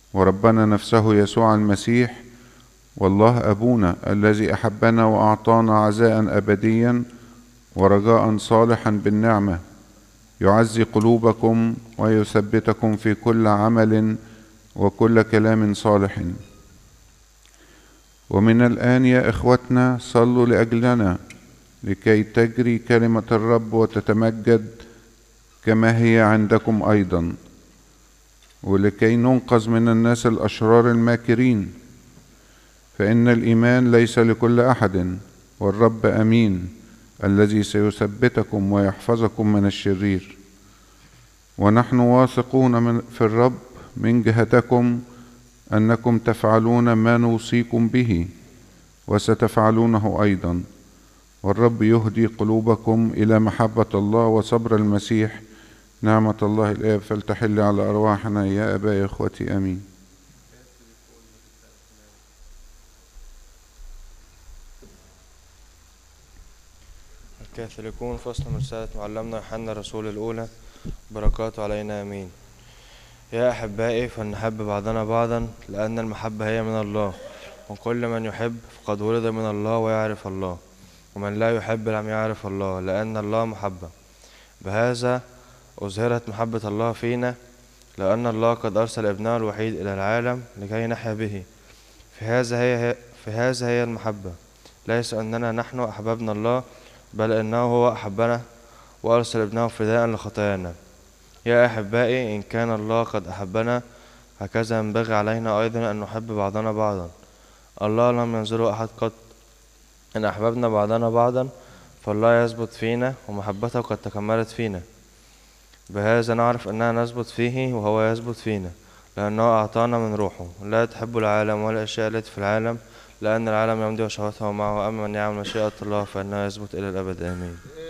وربنا نفسه يسوع المسيح، والله أبونا الذي أحبنا وأعطانا عزاء أبديا ورجاء صالحا بالنعمة، يعزي قلوبكم ويثبتكم في كل عمل وكل كلام صالح. ومن الآن يا إخوتنا صلوا لأجلنا لكي تجري كلمة الرب وتتمجد كما هي عندكم أيضا، ولكي ننقذ من الناس الأشرار الماكرين، فإن الإيمان ليس لكل أحد، والرب أمين الذي سيثبتكم ويحفظكم من الشرير. ونحن واثقون في الرب من جهتكم أنكم تفعلون ما نوصيكم به وستفعلونه أيضا، والرب يهدي قلوبكم إلى محبة الله وصبر المسيح. نعمة الله الآب فلتحل على أرواحنا يا أبا إخوتي، آمين. الكاثوليكون فصل من رسالة معلمنا يوحنا الرسول الأولى، بركاته علينا، آمين. يا أحبائي، فلنحب بعضنا بعضا، لأن المحبة هي من الله، وكل من يحب فقد ولد من الله ويعرف الله، ومن لا يحب لم يعرف الله، لأن الله محبة. بهذا أظهرت محبة الله فينا، لأن الله قد أرسل ابنه الوحيد إلى العالم لكي نحيا به. في هذا هي المحبة، ليس أننا نحن أحببنا الله، بل إنه هو أحبنا وأرسل ابنه فداء لخطايانا. يا أحبائي، إن كان الله قد أحبنا، هكذا ينبغي علينا أيضا أن نحب بعضنا بعضا. الله لم ينظره أحد قط، إن أحببنا بعضنا بعضا فالله يثبت فينا ومحبته قد تكملت فينا. بهذا نعرف أننا نثبت فيه وهو يثبت فينا، لأنه أعطانا من روحه. لا تحب العالم ولا الأشياء التي في العالم، لأن العالم يمضي وشهوته معه، أما من يعمل مشيئة الله فإنه يثبت إلى الأبد، آمين.